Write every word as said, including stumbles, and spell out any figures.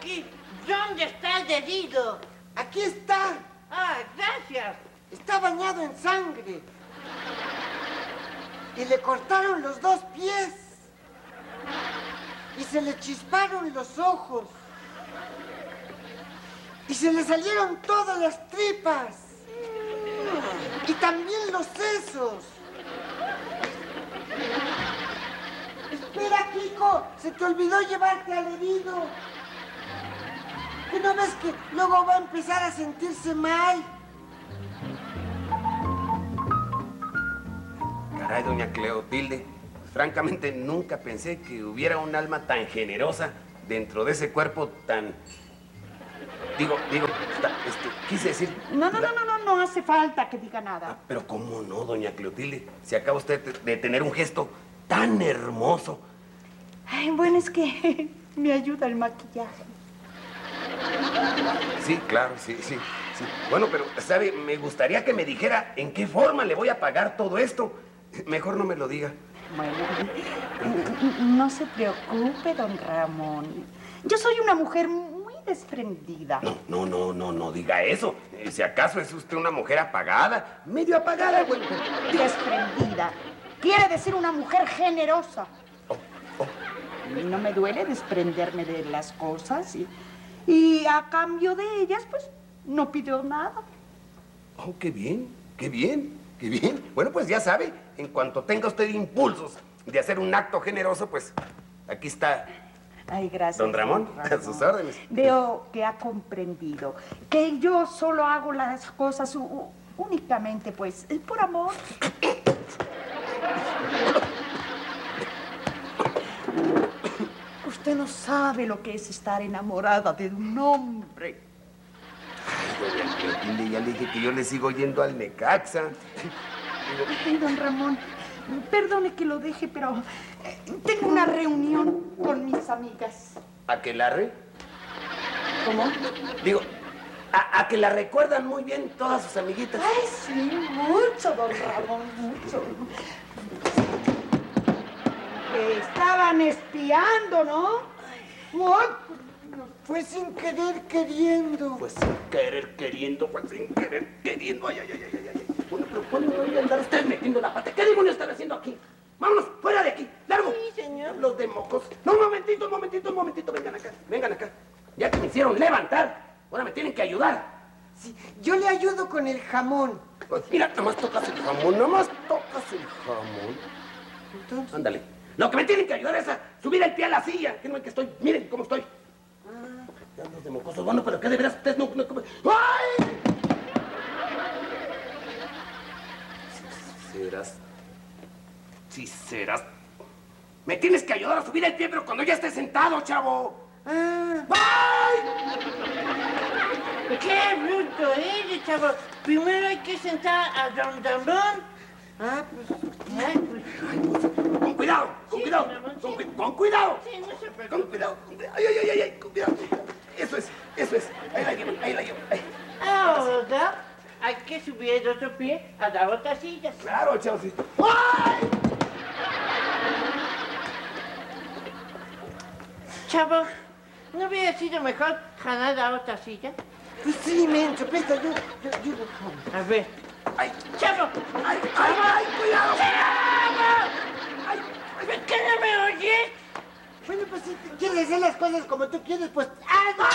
aquí. ¿Dónde está el herido? Aquí está. Ah, gracias. Está bañado en sangre. Y le cortaron los dos pies. Y se le chisparon los ojos. Y se le salieron todas las tripas. Y también los sesos. Espera, Kiko. Se te olvidó llevarte al herido. ¿Que no ves que luego va a empezar a sentirse mal? Caray, doña Cleotilde, francamente nunca pensé que hubiera un alma tan generosa dentro de ese cuerpo tan... Digo, digo, este, quise decir... No, no, no, no, no, no hace falta que diga nada. Ah, pero ¿cómo no, doña Cleotilde? Si acaba usted de tener un gesto tan hermoso. Ay, bueno, es que me ayuda el maquillaje. Sí, claro, sí, sí, sí. Bueno, pero, ¿sabe? Me gustaría que me dijera en qué forma le voy a pagar todo esto. Mejor no me lo diga. Bueno, no se preocupe, don Ramón. Yo soy una mujer muy desprendida. No, no, no, no, no diga eso. Eh, si acaso es usted una mujer apagada, medio apagada, bueno. Desprendida. Quiere decir una mujer generosa. Oh, oh. Y no me duele desprenderme de las cosas y, y a cambio de ellas, pues, no pido nada. Oh, qué bien, qué bien, qué bien. Bueno, pues ya sabe, en cuanto tenga usted impulsos de hacer un acto generoso, pues, aquí está. Ay, gracias. Don Ramón, don Ramón. a sus órdenes. Veo que ha comprendido que yo solo hago las cosas u- únicamente, pues, por amor. Usted no sabe lo que es estar enamorada de un hombre. Ay, doña Cleotilde, ya le dije que yo le sigo yendo al Necaxa. Ay, don Ramón, perdone que lo deje, pero eh, tengo una reunión con mis amigas. ¿A que la re? ¿Cómo? Digo, a, a que la recuerdan muy bien todas sus amiguitas. Ay, sí, mucho, don Ramón, mucho. Que estaban espiando, ¿no? Ay, fue sin querer queriendo. Pues sin querer queriendo, pues sin querer queriendo. Ay, ay, ay, ay, ay. Bueno, pero ¿cuándo voy a andar usted metiendo la pata? ¿Qué demonios están haciendo aquí? Vámonos, fuera de aquí, largo. Sí, señor. Los de mocos. No, un momentito, un momentito, un momentito. Vengan acá, vengan acá. Ya que me hicieron levantar, ahora me tienen que ayudar. Sí, yo le ayudo con el jamón. Pues mira, nomás tocas el jamón, nomás tocas el jamón. Entonces, Ándale. Lo que me tienen que ayudar es a subir el pie a la silla. Que no es que estoy, miren cómo estoy. Ah, ya los de mocosos. Bueno, pero ¿qué de veras ustedes no, no comen? ¡Ay! Si serás. Si serás. Me tienes que ayudar a subir el pie, pero cuando ya esté sentado, chavo. ah, ¡Ay! ¡Qué bruto eres, chavo! Primero hay que sentar a don Ramón. ah, pues, Ay, pues, Ay, pues, con cuidado, con Sí, cuidado, Ramón, con, sí. cu- con cuidado. sí, no se preocupe. Con cuidado, con cuidado. Ay, ay, ay, ay, ay, con cuidado. Eso es, eso es. Ahí la llevo, ahí la llevo. Ahí. Ahora hay que subir el otro pie a la otra silla. Claro, chavo, sí. ¡Ay! Chavo, ¿no hubiera sido mejor jalar la otra silla? pues sí, menso, presta, yo, yo, yo lo jalo. A ver. ¡Ay! ¡Chavo! ¡Ay, ay, ay! ¡Cuidado! ¡Ay! ¿Por qué no me oyes? Bueno, pues si quieres hacer las cosas como tú quieres, pues hazlo.